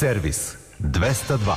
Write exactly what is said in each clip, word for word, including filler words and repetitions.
Servis dvesta dva.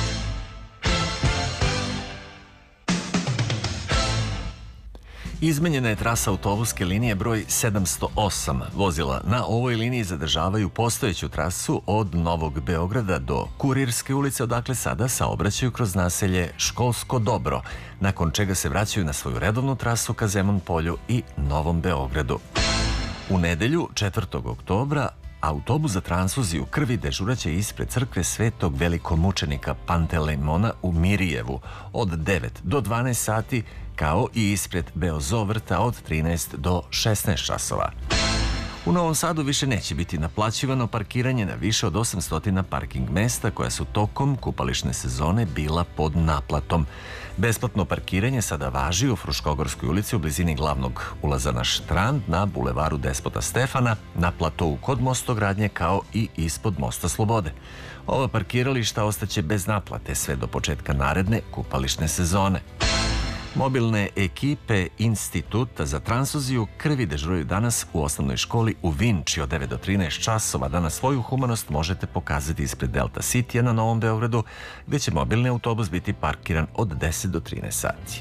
Izmenjena je trasa autobuske linije broj sedamsto osam. Vozila na ovoj liniji zadržavaju postojeću trasu od Novog Beograda do Kurirske ulice, odakle sada saobraćaju kroz naselje Školsko Dobro, nakon čega se vraćaju na svoju redovnu trasu ka Zemun Polju i Novom Beogradu. U nedelju, četvrtog oktobra, autobus za transfuziju krvi dežuraće ispred crkve Svetog velikomučenika Pantelejmona u Mirijevu od devet do dvanaest sati, kao i ispred Beozovrta od trinaest do šesnaest časova. U Novom Sadu više neće biti naplaćivano parkiranje na više od osamsto parking mesta koja su tokom kupališne sezone bila pod naplatom. Besplatno parkiranje sada važi u Fruškogorskoj ulici u blizini glavnog ulaza na Štrand, na bulevaru Despota Stefana, na platovu kod Mostogradnje, kao i ispod Mosta Slobode. Ova parkirališta ostaće bez naplate sve do početka naredne kupališne sezone. Mobilne ekipe Instituta za transfuziju krvi dežuraju danas u osnovnoj školi u Vinči od devet do trinaest časova, da na svoju humanost možete pokazati ispred Delta Citya na Novom Beogradu, gde će mobilni autobus biti parkiran od deset do trinaest sati.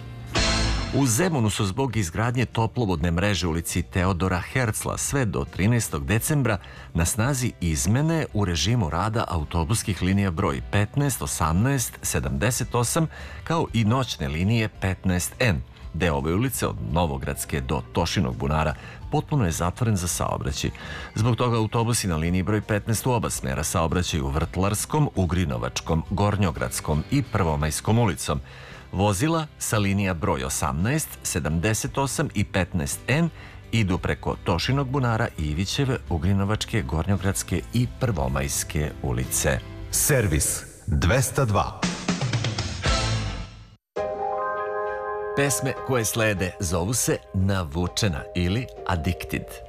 U Zemunu su zbog izgradnje toplovodne mreže u ulici Teodora Herzla sve do trinaestog decembra na snazi izmene u režimu rada autobuskih linija broj petnaest, osamnaest, sedamdeset osam, kao i noćne linije petnaest N. Deo ove ulice od Novogradske do Tošinog bunara potpuno je zatvoren za saobraćaj. Zbog toga autobusi na liniji broj petnaest u oba smera saobraćaju Vrtlarskom, Ugrinovačkom, Gornjogradskom i Prvomajskom ulicom. Vozila sa linija broj osamnaest, sedamdeset osam i petnaest N idu preko Tošinog bunara, Ivićeve, Ugrinovačke, Gornjogradske i Prvomajske ulice. Servis dvesta dva. Pesme koje slede zovu se Navučena ili Addicted.